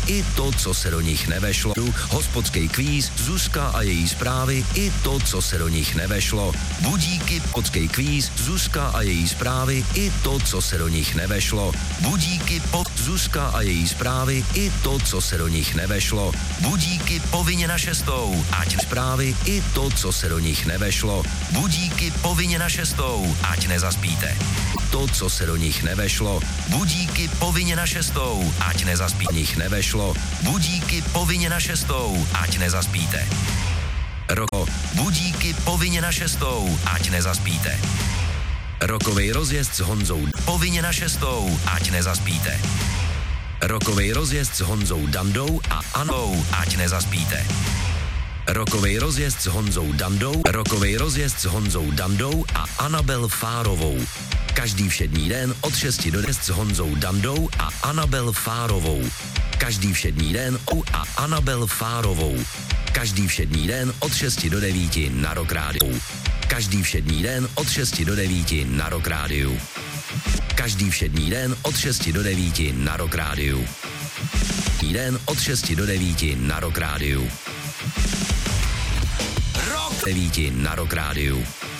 i to, co se do nich nevešlo. Hospodský kvíz, Zuzka a její zprávy i to, co se do nich nevešlo. Budíky, hospodský kvíz, Zuzka a její zprávy i to, co se do nich nevešlo. Budíky, Zuzka a její zprávy i to, co se do nich nevešlo. Budíky povinně na 6, ať zprávy i to, co se do nich nevešlo. Budíky povinně na 6, ať nezaspíte. To, co se do nich nevešlo. Budíky povinně na 6, ať nezaspíte. Nich nevešlo. Budíky povinně na 6, ať nezaspíte. Budíky povinně na 6, ať nezaspíte. Rokovej rozjezd s Honzou povinně na 6, ať nezaspíte. Rokovej rozjezd s Honzou Dandou a Anou, ať nezaspíte. Rokovej rozjezd s Honzou Dandou, rokovej rozjezd s Honzou Dandou a Anabel Fárovou. Každý všední den od 6 do 10 s Honzou Dandou a Anabel Fárovou. Každý všední den a Anabel Fárovou. Každý všední den od 6 do 9 na Rock Rádiu. Každý všední den od 6 do 9 na Rock Rádiu. Každý všední den od 6 do 9 na Rock Rádiu. Den od 6 do 9 na Rock Rádiu. Rock 9 na Rock Rádiu.